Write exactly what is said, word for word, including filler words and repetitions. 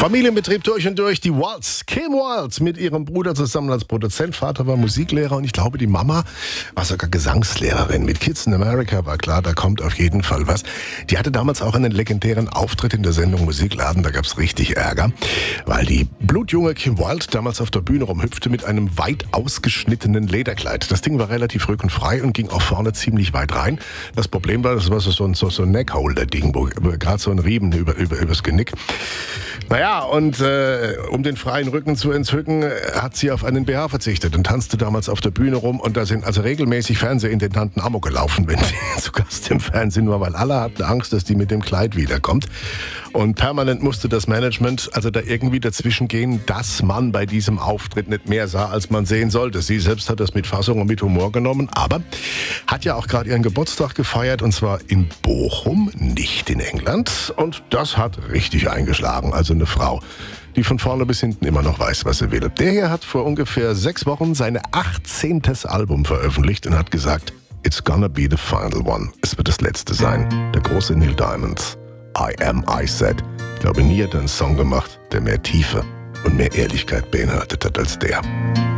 Familienbetrieb durch und durch, die Waltz, Kim Waltz mit ihrem Bruder zusammen als Produzent. Vater war Musiklehrer und ich glaube, die Mama war sogar Gesangslehrerin. Mit Kids in America war klar, da kommt auf jeden Fall was. Die hatte damals auch einen legendären Auftritt in der Sendung Musikladen, da gab's richtig Ärger, weil die blutjunge Kim Waltz damals auf der Bühne rumhüpfte mit einem weit ausgeschnittenen Lederkleid. Das Ding war relativ rückenfrei und ging auch vorne ziemlich weit rein. Das Problem war, das war so ein, so, so ein Neckholder-Ding, wo gerade so ein Riemen über, über, übers Genick. Naja, und äh, um den freien Rücken zu entzücken, hat sie auf einen B H verzichtet und tanzte damals auf der Bühne rum. Und da sind also regelmäßig Fernsehintendanten Amok gelaufen, wenn sie zu Gast im Fernsehen war, weil alle hatten Angst, dass die mit dem Kleid wiederkommt. Und permanent musste das Management also da irgendwie dazwischen gehen, dass man bei diesem Auftritt nicht mehr sah, als man sehen sollte. Sie selbst hat das mit Fassung und mit Humor genommen, aber hat ja auch gerade ihren Geburtstag gefeiert, und zwar in Bochum, nicht in England. Und das hat richtig eingeschlagen. Also eine Frau, die von vorne bis hinten immer noch weiß, was sie will. Der hier hat vor ungefähr sechs Wochen seine achtzehntes Album veröffentlicht und hat gesagt, it's gonna be the final one. Es wird das letzte sein. Der große Neil Diamond. I Am I Said. Ich glaube, nie hat er einen Song gemacht, der mehr Tiefe und mehr Ehrlichkeit beinhaltet hat als der.